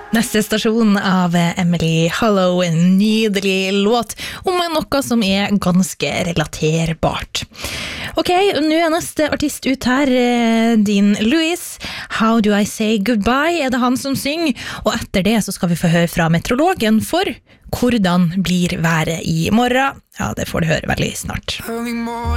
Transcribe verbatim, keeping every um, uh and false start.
Neste stasjon av Emily Hollow, en nydelig låt om noe som er ganske relaterbart. Ok, nå er neste artist ut her, din Louis. How do I say goodbye, er det han som synger. Og etter det så skal vi få høre fra meteorologen for hvordan blir været i morgen. Ja, det får du høre veldig snart.